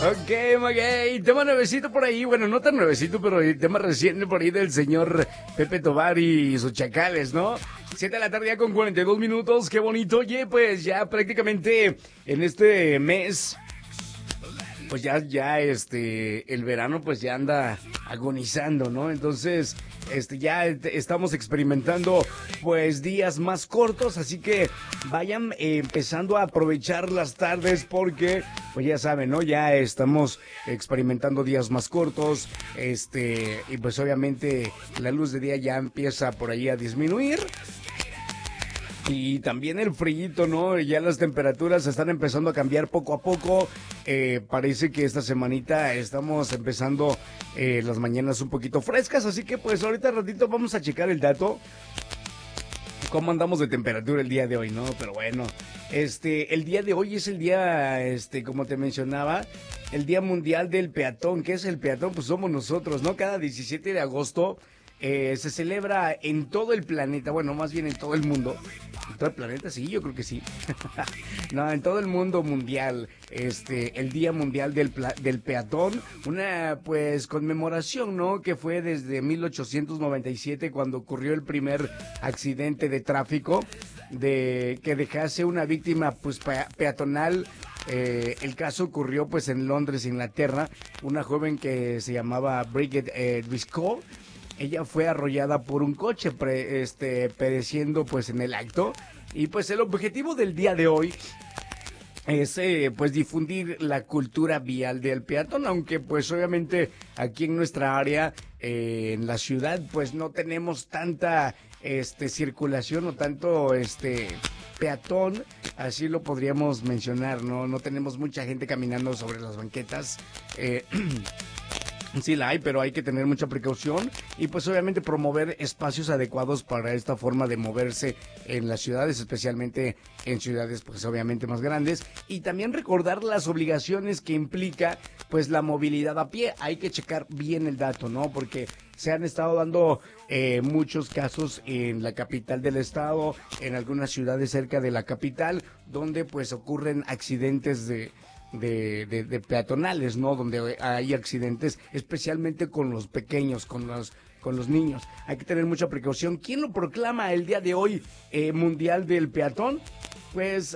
Ok, Maguey, tema nuevecito por ahí, bueno, no tan nuevecito, pero el tema reciente por ahí del señor Pepe Tobar y sus chacales, ¿no? 7 de la tarde ya con 42 minutos, qué bonito. Oye, pues ya prácticamente en este mes, pues ya el verano pues ya anda agonizando, ¿no? Entonces, ya estamos experimentando pues días más cortos, así que vayan empezando a aprovechar las tardes porque pues ya saben, ¿no? Ya estamos experimentando días más cortos, y pues obviamente la luz de día ya empieza por ahí a disminuir. Y también el frío, ¿no? Ya las temperaturas están empezando a cambiar poco a poco. Parece que esta semanita estamos empezando las mañanas un poquito frescas. Así que pues ahorita ratito vamos a checar el dato. ¿Cómo andamos de temperatura el día de hoy, no? Pero bueno, el día de hoy es el día, como te mencionaba, el Día Mundial del Peatón. ¿Qué es el peatón? Pues somos nosotros, ¿no? Cada 17 de agosto se celebra en todo el planeta, bueno, más bien en todo el mundo. ¿En todo el planeta? Sí, yo creo que sí. No, en todo el mundo mundial, el Día Mundial del Peatón, una, pues, conmemoración, ¿no? Que fue desde 1897 cuando ocurrió el primer accidente de tráfico que dejase una víctima, pues, peatonal. El caso ocurrió, pues, en Londres, Inglaterra, una joven que se llamaba Bridget Driscoll. Ella fue arrollada por un coche, pereciendo pues en el acto. Y pues el objetivo del día de hoy es pues difundir la cultura vial del peatón, aunque pues obviamente aquí en nuestra área, en la ciudad, pues no tenemos tanta circulación o tanto peatón, así lo podríamos mencionar, no tenemos mucha gente caminando sobre las banquetas. Sí la hay, pero hay que tener mucha precaución y pues obviamente promover espacios adecuados para esta forma de moverse en las ciudades, especialmente en ciudades pues obviamente más grandes, y también recordar las obligaciones que implica pues la movilidad a pie. Hay que checar bien el dato, ¿no? Porque se han estado dando muchos casos en la capital del estado, en algunas ciudades cerca de la capital, donde pues ocurren accidentes de peatonales, ¿no? Donde hay accidentes, especialmente con los pequeños, con los niños. Hay que tener mucha precaución. ¿Quién lo proclama el día de hoy Mundial del Peatón? Pues